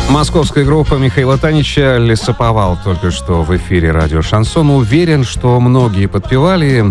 Московская группа Михаила Танича «Лесоповал» только что в эфире радио «Шансон». Уверен, что многие подпевали.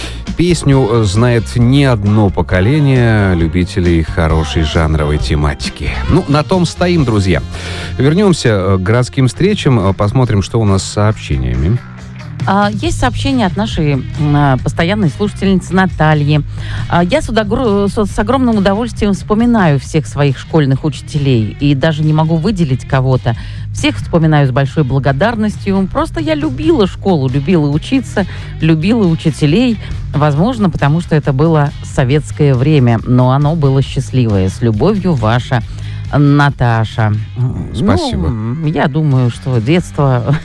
Песню знает не одно поколение любителей хорошей жанровой тематики. На том стоим, друзья. Вернемся к городским встречам, посмотрим, что у нас с сообщениями. Есть сообщение от нашей постоянной слушательницы Натальи. Я с огромным удовольствием вспоминаю всех своих школьных учителей и даже не могу выделить кого-то. Всех вспоминаю с большой благодарностью. Просто я любила школу, любила учиться, любила учителей. Возможно, потому что это было советское время, но оно было счастливое. С любовью, ваша Наташа. Спасибо. Я думаю, что детство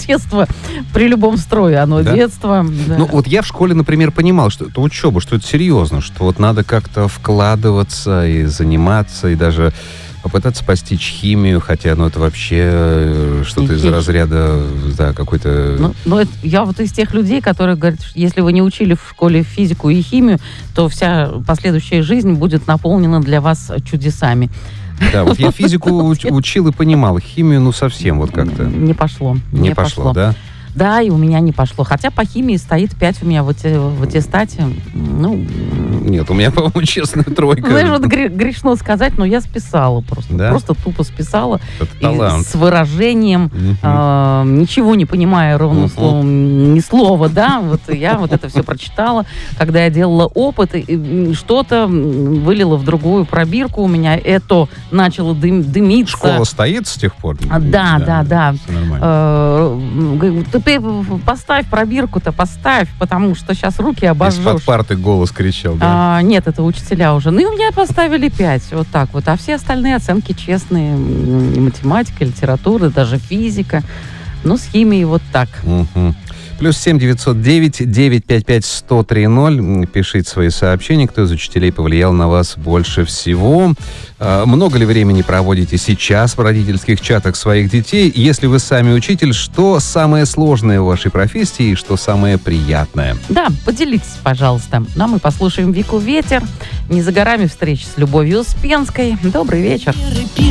при любом строе, оно детство. Да. Я в школе, например, понимал, что это учеба, что это серьезно, что надо как-то вкладываться и заниматься, и даже попытаться постичь химию, хотя, это вообще что-то из разряда, какой-то... Я из тех людей, которые говорят, что если вы не учили в школе физику и химию, то вся последующая жизнь будет наполнена для вас чудесами. Да, я физику учил и понимал, химию, совсем как-то... Не пошло. Не пошло, да? Да, и у меня не пошло. Хотя по химии стоит 5 у меня в аттестате. Нет, у меня, по-моему, честная тройка. Грешно сказать, но я списала просто. Да? Просто тупо списала. Это талант. С выражением, ничего не понимая ровным словом, ни слова, да. Я это все прочитала. Когда я делала опыт, что-то вылила в другую пробирку у меня. Это начало дымиться. Школа стоит с тех пор? Да. Все нормально. Ты поставь пробирку-то, потому что сейчас руки обожжешь. Из-под парты голос кричал, да? Нет, это учителя уже. И у меня поставили 5, а все остальные оценки честные. Математика, литература, даже физика. С химией так. +7 909 955 1030. Пишите свои сообщения, кто из учителей повлиял на вас больше всего. Много ли времени проводите сейчас в родительских чатах своих детей? Если вы сами учитель, что самое сложное в вашей профессии и что самое приятное? Да, поделитесь, пожалуйста. Мы послушаем Вику Ветер. Не за горами встречи с Любовью Успенской. Добрый вечер.